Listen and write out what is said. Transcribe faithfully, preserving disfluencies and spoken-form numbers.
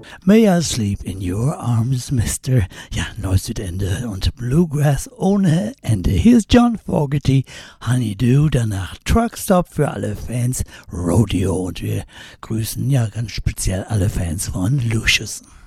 May I sleep in your arms, Mister Ja, Nord-Südende und Bluegrass ohne Ende. Hier ist John Fogerty, Honeydew, danach Truckstop für alle Fans, Rodeo und wir grüßen ja ganz speziell alle Fans von Lucius.